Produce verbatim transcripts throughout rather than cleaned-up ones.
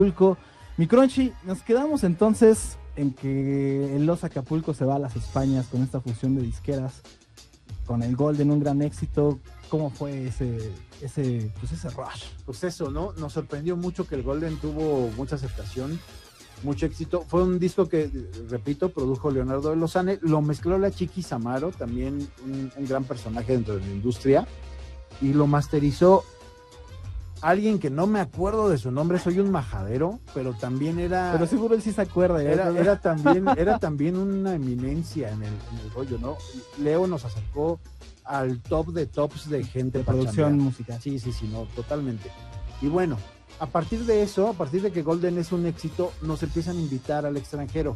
Acapulco. Mi Crunchy, nos quedamos entonces en que el Los Acapulco se va a las Españas con esta fusión de disqueras, con el Golden, un gran éxito. ¿Cómo fue ese, ese, pues ese rush? Pues eso, ¿no? Nos sorprendió mucho que el Golden tuvo mucha aceptación, mucho éxito. Fue un disco que, repito, produjo Leonardo de Lozane, lo mezcló la Chiquis Amaro, también un, un gran personaje dentro de la industria, y lo masterizó alguien que no me acuerdo de su nombre, soy un majadero, pero también era... Pero seguro él sí se acuerda. Era, era, también, era también una eminencia en el, en el rollo, ¿no? Leo nos acercó al top de tops de gente de producción musical. Sí, sí, sí, no, totalmente. Y bueno, a partir de eso, a partir de que Golden es un éxito, nos empiezan a invitar al extranjero.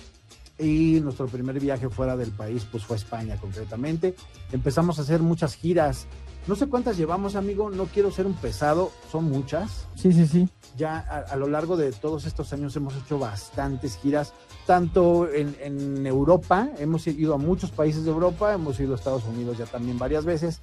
Y nuestro primer viaje fuera del país, pues fue a España concretamente. Empezamos a hacer muchas giras. No sé cuántas llevamos, amigo, no quiero ser un pesado, son muchas. Sí, sí, sí. Ya a, a lo largo de todos estos años hemos hecho bastantes giras, tanto en, en Europa, hemos ido a muchos países de Europa, hemos ido a Estados Unidos ya también varias veces,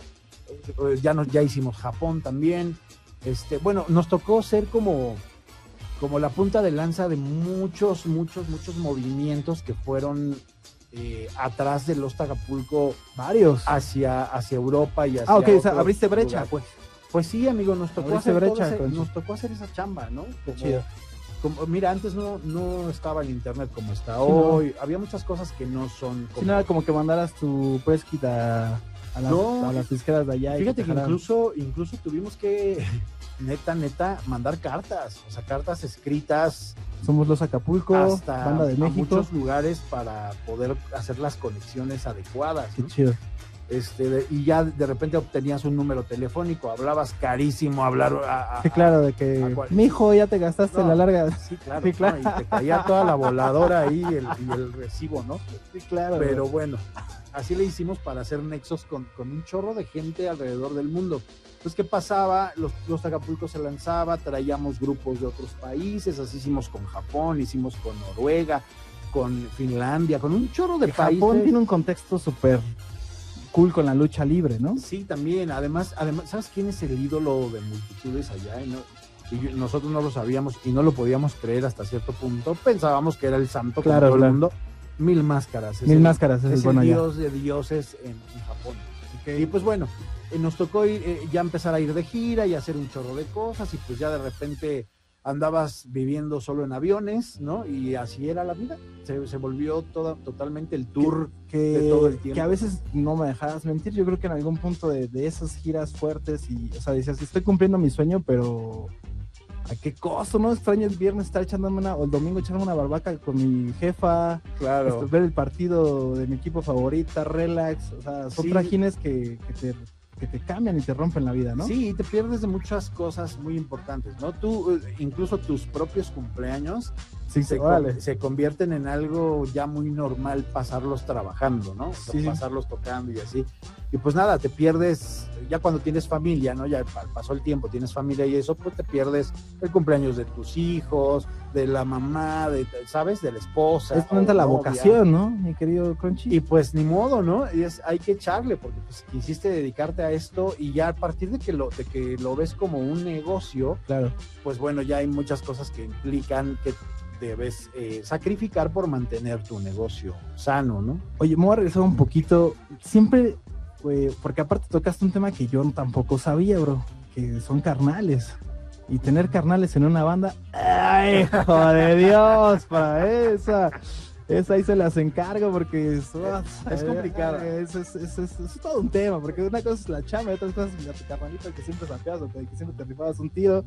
ya, nos, ya hicimos Japón también. Este, bueno, nos tocó ser como, como la punta de lanza de muchos, muchos, muchos movimientos que fueron... Eh, atrás de Los Acapulco, varios hacia, hacia Europa y hacia ah, ok, o sea, abriste brecha, lugar. pues pues sí, amigo, nos tocó hacer brecha, ese, nos tocó hacer esa chamba, ¿no? Como, chido. Como, mira, antes no, no estaba el internet como está sí, hoy, no. Había muchas cosas que no son como... Sí, nada, como que mandaras tu press kit a, a, las, no, a las disqueras de allá. Fíjate que incluso, incluso tuvimos que, neta, neta, mandar cartas, o sea, cartas escritas. Somos Los Acapulco, hasta Banda de México. A muchos lugares para poder hacer las conexiones adecuadas. Qué ¿no? chido. Este, y ya de repente obtenías un número telefónico, hablabas carísimo, hablar a... a sí, claro, de que, mijo, ya te gastaste no, la larga. Sí, claro, sí, claro. No, y te caía toda la voladora ahí y el, y el recibo, ¿no? Sí, claro. Pero bueno, así le hicimos para hacer nexos con, con un chorro de gente alrededor del mundo. Entonces, ¿qué pasaba? Los, los Acapulco se lanzaba, traíamos grupos de otros países, así hicimos con Japón, hicimos con Noruega, con Finlandia, con un chorro de Japón países. Japón tiene un contexto súper cool con la lucha libre, ¿no? Sí, también. Además, además, ¿sabes quién es el ídolo de multitudes allá? Y, no, y nosotros no lo sabíamos y no lo podíamos creer hasta cierto punto. Pensábamos que era el santo claro, como todo claro. el mundo. Mil Máscaras. Mil el, Máscaras, es, es el, bueno el dios ya. de dioses en, en Japón. Okay. Y pues bueno, eh, nos tocó ir, eh, ya empezar a ir de gira y hacer un chorro de cosas y pues ya de repente andabas viviendo solo en aviones, ¿no? Y así era la vida. Se, se volvió toda, totalmente el tour que, de todo el tiempo. Que a veces no me dejarás mentir, yo creo que en algún punto de, de esas giras fuertes y, o sea, decías, estoy cumpliendo mi sueño, pero ¿a qué costo? ¿No? Extraño el viernes estar echándome una, o el domingo echándome una barbaca con mi jefa, claro. Este, ver el partido de mi equipo favorita, relax, o sea, son sí. trajines que, que te... que te cambian y te rompen la vida, ¿no? Sí, y te pierdes de muchas cosas muy importantes, ¿no? Tú, incluso tus propios cumpleaños sí, se, vale. con, se convierten en algo ya muy normal pasarlos trabajando, ¿no? O sea, sí. pasarlos tocando y así. Y pues nada, te pierdes, ya cuando tienes familia, ¿no? Ya pasó el tiempo, tienes familia y eso, pues te pierdes el cumpleaños de tus hijos, de la mamá, de, ¿sabes? De la esposa. Es tanta la vocación, ¿no? Mi querido Crunchy. Y pues ni modo, ¿no? Y es, hay que echarle, porque pues quisiste dedicarte a esto y ya a partir de que lo, de que lo ves como un negocio, claro. Pues bueno, ya hay muchas cosas que implican que debes eh, sacrificar por mantener tu negocio sano, ¿no? Oye, me voy a regresar un poquito, siempre, eh, porque aparte tocaste un tema que yo tampoco sabía, bro, que son carnales. Y tener carnales en una banda, ¡ay, hijo de Dios! Para esa, esa ahí se las encargo porque es, oh, es complicado. Es, es, es, es, es todo un tema, porque una cosa es la chamba y otras cosas es tu carnalito que siempre sapeas o que siempre te rifabas un tiro.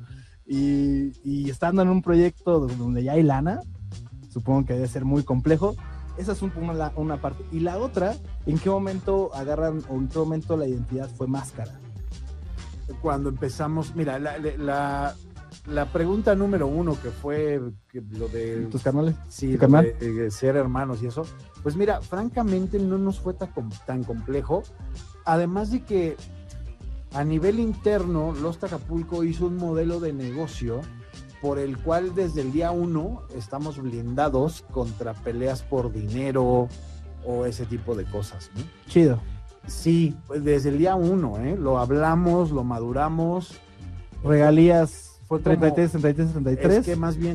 Y, y estando en un proyecto donde ya hay lana, supongo que debe ser muy complejo. Esa es un, una, una parte. Y la otra, ¿en qué momento agarran o en qué momento la identidad fue Máscara? Cuando empezamos, mira, la, la, la pregunta número uno que fue que lo de... ¿Tus carnales? Sí, ¿Tu carnal? De, de ser hermanos y eso. Pues mira, francamente no nos fue tan, tan complejo. Además de que a nivel interno, Los Acapulco hizo un modelo de negocio por el cual desde el día uno estamos blindados contra peleas por dinero o ese tipo de cosas, ¿no? Chido. Sí, pues desde el día uno, ¿eh? Lo hablamos, lo maduramos. Regalías fue como, treinta y tres, treinta y tres, treinta y tres. es que más bien